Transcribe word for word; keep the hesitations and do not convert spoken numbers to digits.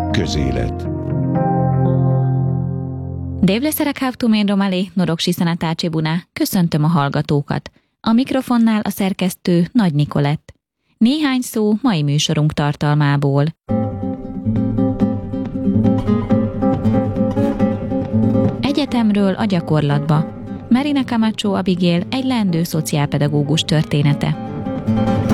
Közélet. Devleszere Kávtumén Romalé, Noroksi Szenatácsi Buná, köszöntöm a hallgatókat. A mikrofonnál a szerkesztő Nagy Nikolett. Néhány szó mai műsorunk tartalmából. Egyetemről a gyakorlatba. Marina Camacho Abigail, egy leendő szociálpedagógus története.